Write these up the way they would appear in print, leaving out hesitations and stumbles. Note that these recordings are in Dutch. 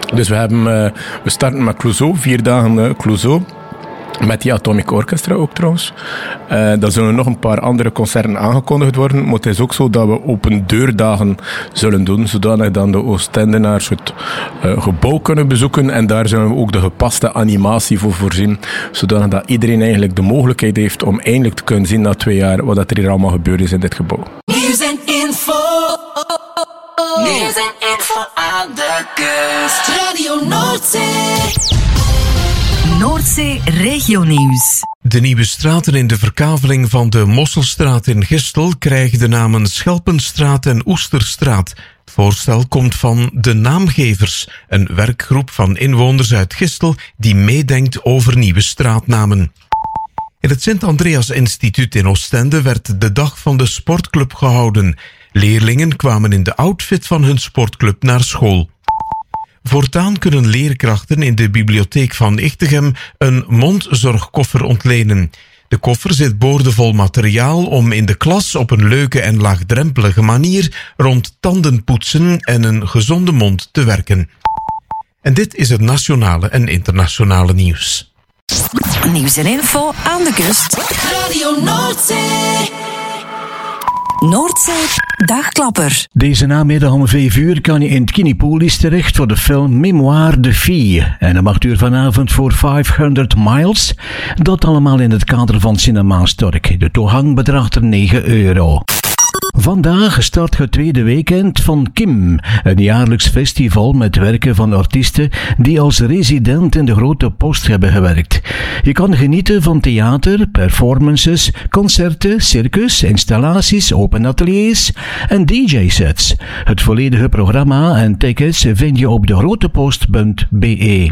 Dus we starten met Clouseau, 4 dagen Clouseau. Met die Atomic Orchestra ook trouwens. Dan zullen nog een paar andere concerten aangekondigd worden. Maar het is ook zo dat we open deurdagen zullen doen. Zodanig dan de Oostendenaars het gebouw kunnen bezoeken. En daar zullen we ook de gepaste animatie voor voorzien. Zodanig dat iedereen eigenlijk de mogelijkheid heeft om eindelijk te kunnen zien na 2 jaar wat er hier allemaal gebeurd is in dit gebouw. Nieuws en info. Nieuws en info aan de kust. Radio Noordzee. Noordzee Regionieuws. De nieuwe straten in de verkaveling van de Mosselstraat in Gistel krijgen de namen Schelpenstraat en Oesterstraat. Het voorstel komt van De Naamgevers, een werkgroep van inwoners uit Gistel die meedenkt over nieuwe straatnamen. In het Sint-Andreas Instituut in Oostende werd de dag van de sportclub gehouden. Leerlingen kwamen in de outfit van hun sportclub naar school. Voortaan kunnen leerkrachten in de bibliotheek van Ichtegem een mondzorgkoffer ontlenen. De koffer zit boordevol materiaal om in de klas op een leuke en laagdrempelige manier rond tandenpoetsen en een gezonde mond te werken. En dit is het nationale en internationale nieuws. Nieuws en info aan de kust. Radio Noordzee. Noordzee Dagklapper. Deze namiddag om 5 uur kan je in het Kinepolis terecht voor de film Mémoire de Fille. En om 8 uur vanavond voor 500 Miles. Dat allemaal in het kader van Cinema Stork. De toegang bedraagt er €9. Vandaag start het tweede weekend van Kim, een jaarlijks festival met werken van artiesten die als resident in de Grote Post hebben gewerkt. Je kan genieten van theater, performances, concerten, circus, installaties, open ateliers en DJ-sets. Het volledige programma en tickets vind je op degrotepost.be.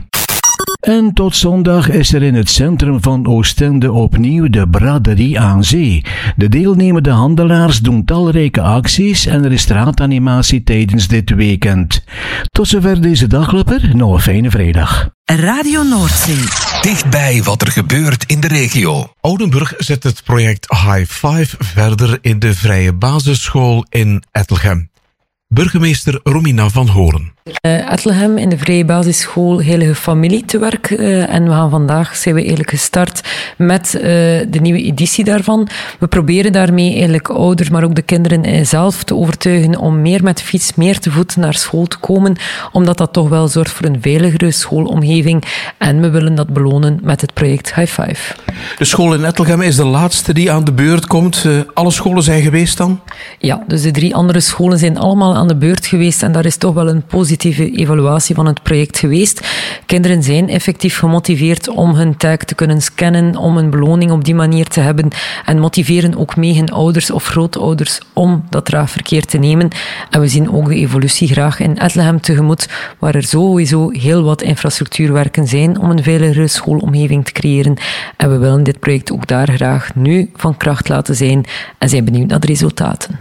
En tot zondag is er in het centrum van Oostende opnieuw de braderie aan zee. De deelnemende handelaars doen talrijke acties en er is straatanimatie tijdens dit weekend. Tot zover deze dagklapper, nog een fijne vrijdag. Radio Noordzee. Dichtbij wat er gebeurt in de regio. Oudenburg zet het project High Five verder in de vrije basisschool in Ettelgem. Burgemeester Romina van Horen. Ettelgem in de vrije basisschool Heilige Familie te werk. En vandaag zijn we eigenlijk gestart met de nieuwe editie daarvan. We proberen daarmee eigenlijk ouders, maar ook de kinderen zelf te overtuigen om meer met de fiets, meer te voet naar school te komen, omdat dat toch wel zorgt voor een veiligere schoolomgeving. En we willen dat belonen met het project High Five. De school in Ettelgem is de laatste die aan de beurt komt. Alle scholen zijn geweest dan? Ja, dus de 3 andere scholen zijn allemaal aan de beurt geweest en daar is toch wel een positieve evaluatie van het project geweest. Kinderen zijn effectief gemotiveerd om hun taak te kunnen scannen, om een beloning op die manier te hebben en motiveren ook mee hun ouders of grootouders om dat draagverkeer te nemen. En we zien ook de evolutie graag in Ettelgem tegemoet, waar er sowieso heel wat infrastructuurwerken zijn om een veiligere schoolomgeving te creëren. En we willen dit project ook daar graag nu van kracht laten zijn en zijn benieuwd naar de resultaten.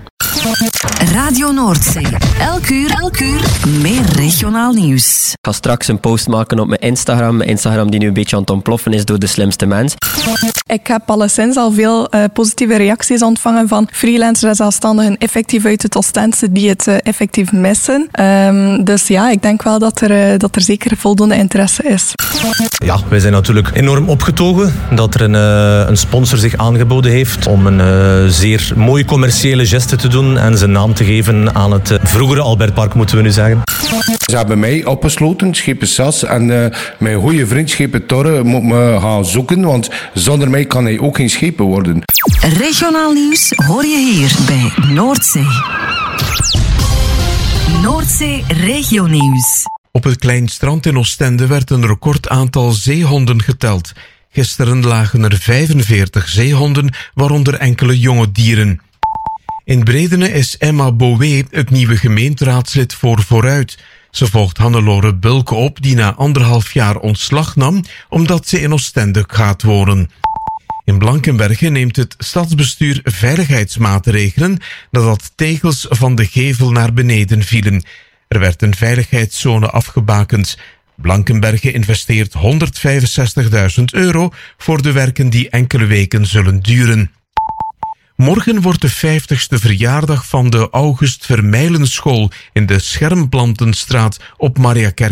Radio Noordzee. Elk uur meer regionaal nieuws. Ik ga straks een post maken op mijn Instagram die nu een beetje aan het ontploffen is door de slimste mens. Ik heb alleszins al veel positieve reacties ontvangen van freelancers en zelfstandigen effectief uit het Oostense die het effectief missen. Dus ja, ik denk wel dat er zeker voldoende interesse is. Ja, wij zijn natuurlijk enorm opgetogen dat er een sponsor zich aangeboden heeft om een zeer mooie commerciële geste te doen en zijn naam te geven aan het vroegere Albertpark, moeten we nu zeggen. Ze hebben mij opgesloten, Schepen Sas, en mijn goede vriend Schepen Torre moet me gaan zoeken, want zonder mij kan hij ook geen schepen worden. Regionaal nieuws hoor je hier bij Noordzee. Noordzee Regionieuws. Op het klein strand in Oostende werd een record aantal zeehonden geteld. Gisteren lagen er 45 zeehonden, waaronder enkele jonge dieren. In Bredene is Emma Bouwé het nieuwe gemeenteraadslid voor Vooruit. Ze volgt Hannelore Bulke op, die na 1,5 jaar ontslag nam, omdat ze in Oostende gaat wonen. In Blankenberge neemt het stadsbestuur veiligheidsmaatregelen nadat tegels van de gevel naar beneden vielen. Er werd een veiligheidszone afgebakend. Blankenberge investeert €165.000 voor de werken die enkele weken zullen duren. Morgen wordt de 50ste verjaardag van de August Vermeilenschool in de Schermplantenstraat op Mariakerk